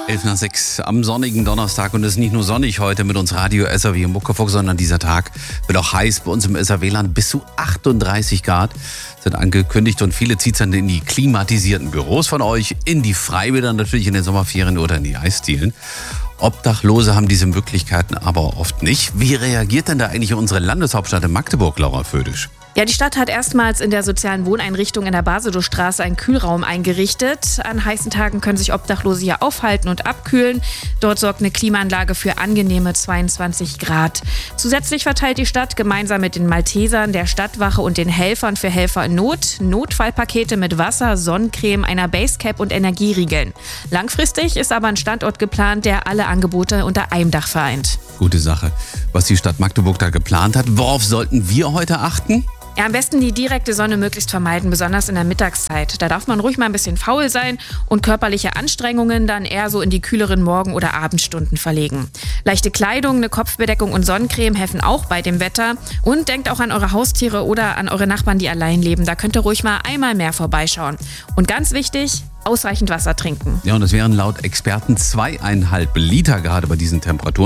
11:06 am sonnigen Donnerstag, und es ist nicht nur sonnig heute mit uns Radio SAW im Muckefuck, sondern dieser Tag wird auch heiß bei uns im SAW-Land. Bis zu 38 Grad sind angekündigt, und viele zieht es dann in die klimatisierten Büros von euch, in die Freibäder natürlich in den Sommerferien oder in die Eisdielen. Obdachlose haben diese Möglichkeiten aber oft nicht. Wie reagiert denn da eigentlich unsere Landeshauptstadt in Magdeburg, Laura Födisch? Ja, die Stadt hat erstmals in der sozialen Wohneinrichtung in der Basedowstraße einen Kühlraum eingerichtet. An heißen Tagen können sich Obdachlose hier aufhalten und abkühlen. Dort sorgt eine Klimaanlage für angenehme 22 Grad. Zusätzlich verteilt die Stadt gemeinsam mit den Maltesern, der Stadtwache und den Helfern für Helfer in Not Notfallpakete mit Wasser, Sonnencreme, einer Basecap und Energieriegeln. Langfristig ist aber ein Standort geplant, der alle Angebote unter einem Dach vereint. Gute Sache. Was die Stadt Magdeburg da geplant hat, worauf sollten wir heute achten? Ja, am besten die direkte Sonne möglichst vermeiden, besonders in der Mittagszeit. Da darf man ruhig mal ein bisschen faul sein und körperliche Anstrengungen dann eher so in die kühleren Morgen- oder Abendstunden verlegen. Leichte Kleidung, eine Kopfbedeckung und Sonnencreme helfen auch bei dem Wetter. Und denkt auch an eure Haustiere oder an eure Nachbarn, die allein leben. Da könnt ihr ruhig mal einmal mehr vorbeischauen. Und ganz wichtig, ausreichend Wasser trinken. Ja, und es wären laut Experten 2,5 Liter gerade bei diesen Temperaturen.